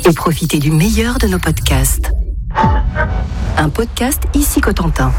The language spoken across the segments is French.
et profitez du meilleur de nos podcasts. Un podcast ici Cotentin.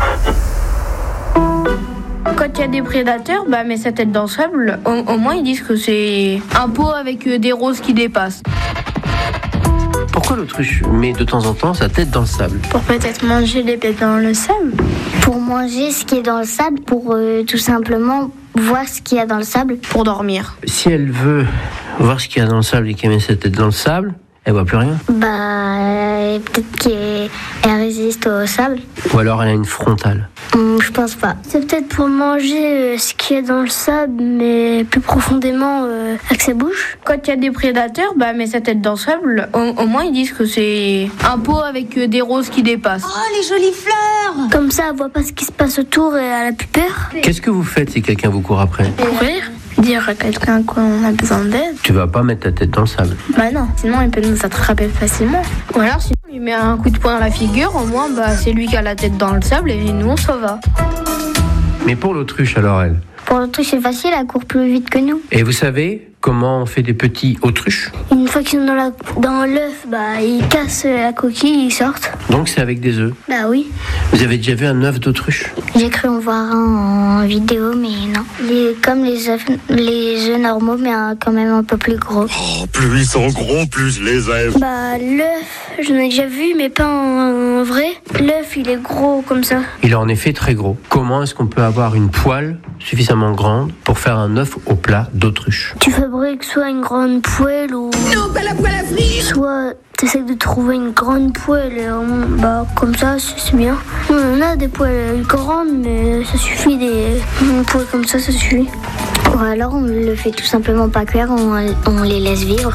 Quand il y a des prédateurs, met sa tête dans le sable, au moins ils disent que c'est un pot avec des roses qui dépassent. Pourquoi l'autruche met de temps en temps sa tête dans le sable? Pour peut-être manger les bêtes dans le sable. Pour manger ce qui est dans le sable, pour tout simplement voir ce qu'il y a dans le sable. Pour dormir. Si elle veut voir ce qu'il y a dans le sable et qu'elle met sa tête dans le sable, elle voit plus rien. Peut-être qu'elle résiste au sable. Ou alors elle a une frontale. Je pense pas. C'est peut-être pour manger ce qu'il y a dans le sable, mais plus profondément avec sa bouche. Quand il y a des prédateurs, met sa tête dans le sable, au moins ils disent que c'est un pot avec des roses qui dépassent. Oh, les jolies fleurs! Comme ça, elle voit pas ce qui se passe autour et elle a plus peur. Qu'est-ce que vous faites si quelqu'un vous court après? Courir, dire à quelqu'un qu'on a besoin d'aide. Tu vas pas mettre ta tête dans le sable. Non, sinon il peut nous attraper facilement. Ou alors si on lui met un coup de poing dans la figure, au moins c'est lui qui a la tête dans le sable et nous on s'en va. Mais pour l'autruche alors elle? Pour l'autruche c'est facile, elle court plus vite que nous. Et vous savez comment on fait des petits autruches? Une fois qu'ils sont dans l'œuf, ils cassent la coquille, ils sortent. Donc c'est avec des œufs? Oui. Vous avez déjà vu un œuf d'autruche? J'ai cru en voir un en vidéo, mais non. Comme les œufs normaux, mais quand même un peu plus gros. Oh, plus ils sont gros, plus je les aime. L'œuf, j'en ai déjà vu, mais pas en vrai. L'œuf, il est gros comme ça. Il est en effet très gros. Comment est-ce qu'on peut avoir une poêle suffisamment grande pour faire un œuf au plat d'autruche? Tu fabriques soit une grande poêle ou... Non, pas la poêle à frire! Soit t'essaies de trouver une grande poêle et comme ça, c'est bien. On a des poêles grandes, mais ça suffit, une poêle comme ça suffit. Ou alors on le fait tout simplement pas cuire, on les laisse vivre.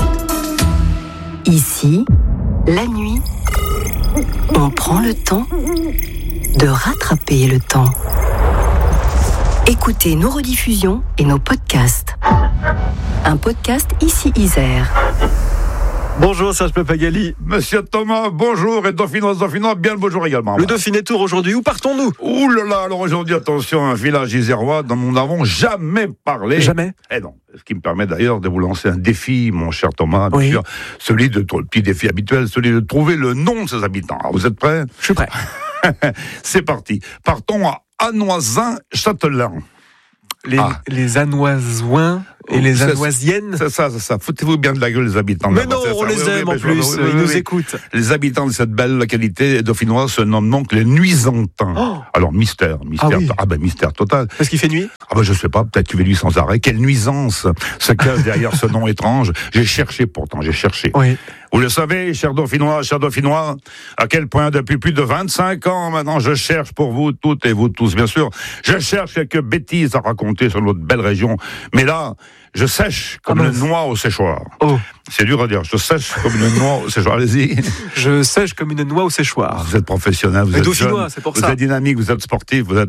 Ici, la nuit, on prend le temps de rattraper le temps. Écoutez nos rediffusions et nos podcasts. Un podcast ici Isère. Bonjour Serge Papagali. Monsieur Thomas, bonjour, et Dauphinois, bien le bonjour également. Le Dauphiné Tour aujourd'hui, où partons-nous? Ouh là là, alors aujourd'hui, attention, un village isérois dont nous n'avons jamais parlé. Jamais? Eh non, ce qui me permet d'ailleurs de vous lancer un défi, mon cher Thomas, bien sûr, le petit défi habituel, celui de trouver le nom de ses habitants. Alors, vous êtes prêts? Je suis prêt. C'est parti. Partons à Anoisin-Châtelain. Les Anoisoins et les Anoisiennes. C'est ça. Foutez-vous bien de la gueule, les habitants. Mais non, on les aime en plus, ils nous écoutent. Les habitants de cette belle localité dauphinoise se nomment donc les Nuisantins. Oh. Alors, mystère. Mystère total. Parce qu'il fait nuit? Je sais pas, peut-être qu'il fait nuit sans arrêt. Quelle nuisance se cache derrière ce nom étrange. J'ai cherché. Oui. Vous le savez, chers Dauphinois, à quel point depuis plus de 25 ans maintenant, je cherche pour vous toutes et vous tous, bien sûr. Je cherche quelques bêtises à raconter sur notre belle région. Mais là, je sèche comme une noix au séchoir. Oh. C'est dur à dire. Je sèche comme une noix au séchoir. Allez-y. Je sèche comme une noix au séchoir. Vous êtes professionnel, vous êtes Dauphinois, jeune, c'est pour vous ça. êtes dynamique, vous êtes sportif, vous êtes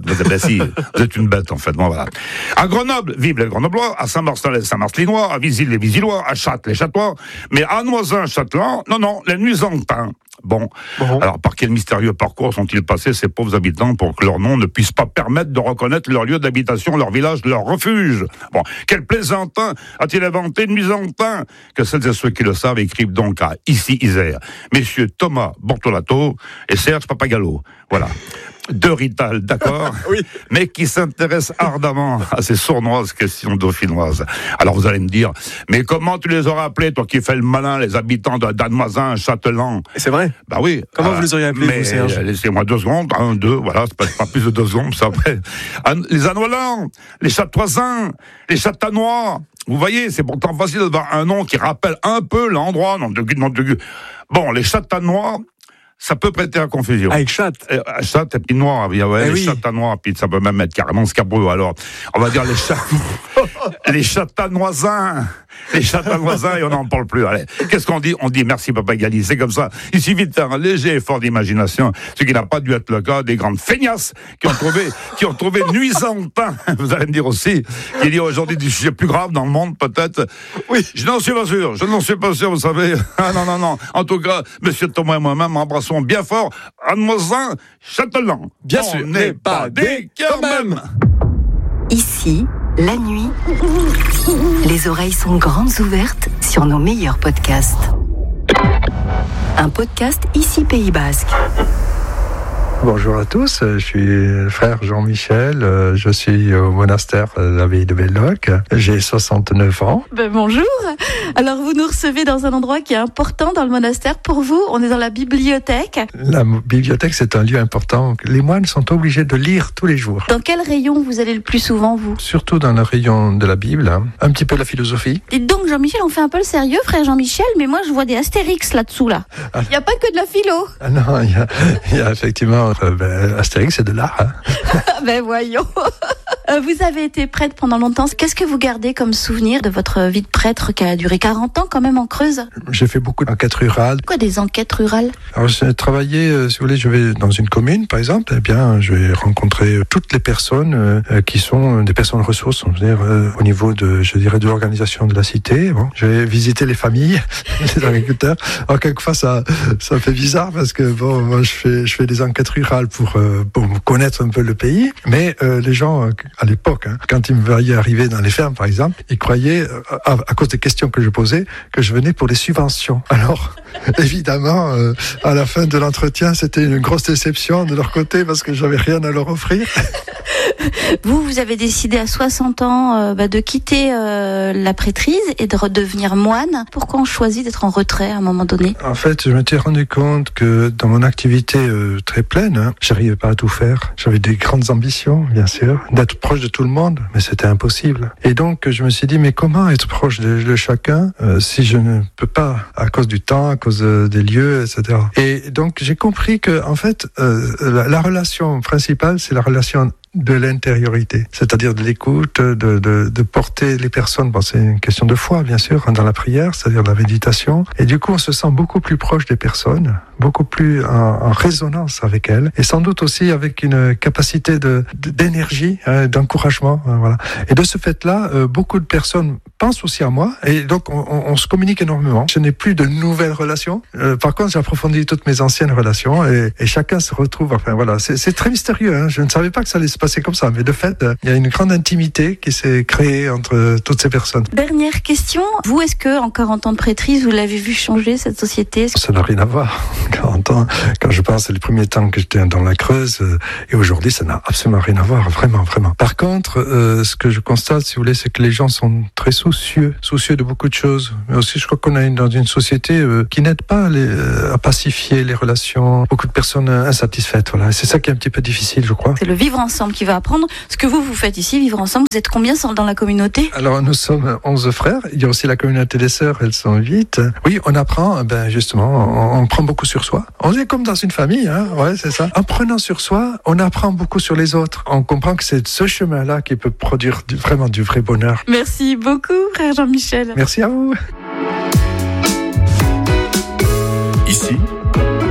une bête en fait. Bon, voilà. À Grenoble, vive les Grenoblois. À Saint-Martin, les Saint-Martinois. À Visil, les Visillois. À Châtes, les Châtois. Mais à Noisin-Châtelain, non, les Nuisantins. Bon. Alors par quel mystérieux parcours sont-ils passés ces pauvres habitants pour que leur nom ne puisse pas permettre de reconnaître leur lieu d'habitation, leur village, leur refuge? Bon, quel plaisantin a-t-il inventé Nuisantin? Que celles et ceux qui le savent écrivent donc à Ici Isère. Messieurs Thomas Bortolato et Serge Papagallo. Voilà. Deux Rital, d'accord, oui, mais qui s'intéressent ardemment à ces sournoises questions dauphinoises. Alors vous allez me dire, mais comment tu les aurais appelés, toi qui fais le malin, les habitants d'Anoisin, Châtelain? C'est vrai? Bah oui. Comment vous les auriez appelés, vous, Serge? Laissez-moi 2 secondes, 1, 2, voilà, c'est pas plus de 2 secondes, ça après. Les Anoilans, les Châtoisins, les Châtanois. Vous voyez, c'est pourtant facile d'avoir un nom qui rappelle un peu l'endroit, nom de. Bon, les Châtanois, ça peut prêter à confusion. Avec chatte. Chatte et puis noir, les Châtanois, puis ça peut même être carrément scabreux. Alors, on va dire les Châtanoisins. Les Châtanoisins, et on n'en parle plus. Allez, qu'est-ce qu'on dit? On dit merci Papagali, c'est comme ça. Il suffit de faire un léger effort d'imagination, ce qui n'a pas dû être le cas des grandes feignasses qui ont trouvé Nuisantin. Vous allez me dire aussi qu'il y a aujourd'hui des sujets plus graves dans le monde, peut-être. Oui. Je n'en suis pas sûr, vous savez. Ah non. En tout cas, monsieur Thomas et moi-même embrassons bien fort Anoisin Châtelain. Bien sûr. On n'est pas des cœurs même. Ici, la nuit, les oreilles sont grandes ouvertes sur nos meilleurs podcasts. un podcast ici Pays Basque. Bonjour à tous, je suis le frère Jean-Michel, je suis au monastère de l'abbaye de Belloc, j'ai 69 ans. Bonjour, alors vous nous recevez dans un endroit qui est important dans le monastère pour vous, on est dans la bibliothèque. La bibliothèque c'est un lieu important, les moines sont obligés de lire tous les jours. Dans quel rayon vous allez le plus souvent vous ? Surtout dans le rayon de la Bible, un petit peu la philosophie. Dites donc Jean-Michel, on fait un peu le sérieux frère Jean-Michel, mais moi je vois des Astérix là-dessous là. Il n'y a pas que de la philo. Ah non, il y a effectivement... Astérix, c'est de l'art. Voyons. Vous avez été prêtre pendant longtemps. Qu'est-ce que vous gardez comme souvenir de votre vie de prêtre qui a duré 40 ans quand même en Creuse ? J'ai fait beaucoup d'enquêtes rurales. Quoi, des enquêtes rurales ? Alors, j'ai travaillé, si vous voulez, je vais dans une commune, par exemple, je vais rencontrer toutes les personnes qui sont des personnes ressources, au niveau de l'organisation de la cité. Bon, je vais visiter les familles, les agriculteurs. Alors, quelquefois, ça fait bizarre parce que, moi, je fais des enquêtes rurales pour connaître un peu le pays. Mais les gens, à l'époque, quand ils me voyaient arriver dans les fermes, par exemple, ils croyaient, à cause des questions que je posais, que je venais pour les subventions. Alors, évidemment, à la fin de l'entretien, c'était une grosse déception de leur côté parce que j'avais rien à leur offrir. Vous avez décidé à 60 ans de quitter la prêtrise et de redevenir moine. Pourquoi on choisit d'être en retrait à un moment donné ? En fait, je m'étais rendu compte que dans mon activité très pleine, j'arrivais pas à tout faire. J'avais des grandes ambitions, bien sûr, d'être proche de tout le monde, mais c'était impossible. Et donc, je me suis dit, mais comment être proche de chacun si je ne peux pas, à cause du temps, à cause des lieux, etc. Et donc, j'ai compris que, en fait, la relation principale, c'est la relation de l'intériorité, c'est-à-dire de l'écoute, de porter les personnes. Bon, c'est une question de foi, bien sûr, dans la prière, c'est-à-dire de la méditation. Et du coup, on se sent beaucoup plus proche des personnes, beaucoup plus en résonance avec elles, et sans doute aussi avec une capacité d'énergie, d'encouragement. Voilà. Et de ce fait-là, beaucoup de personnes pensent aussi à moi, et donc on se communique énormément. Je n'ai plus de nouvelles relations. Par contre, j'ai approfondi toutes mes anciennes relations, et chacun se retrouve. Enfin voilà, c'est très mystérieux. Je ne savais pas que ça allait se passer comme ça, mais de fait, il y a une grande intimité qui s'est créée entre toutes ces personnes. Dernière question, vous, est-ce que en 40 ans de prêtrise, vous l'avez vu changer cette société ? Ça n'a rien à voir. 40 ans, quand je pense aux premiers temps que j'étais dans la Creuse, et aujourd'hui, ça n'a absolument rien à voir, vraiment, vraiment. Par contre, ce que je constate, si vous voulez, c'est que les gens sont très soucieux de beaucoup de choses. Mais aussi, je crois qu'on est dans une société qui n'aide pas à pacifier les relations. Beaucoup de personnes insatisfaites, voilà. C'est ça qui est un petit peu difficile, je crois. C'est le vivre ensemble qui va apprendre. Ce que vous faites ici, vivre ensemble, vous êtes combien dans la communauté ? Alors, nous sommes 11 frères. Il y a aussi la communauté des sœurs, elles sont 8. Oui, on apprend, justement, on prend beaucoup sur soi. On est comme dans une famille, ouais, c'est ça. En prenant sur soi, on apprend beaucoup sur les autres. On comprend que c'est ce chemin-là qui peut produire vraiment du vrai bonheur. Merci beaucoup, frère Jean-Michel. Merci à vous. Ici,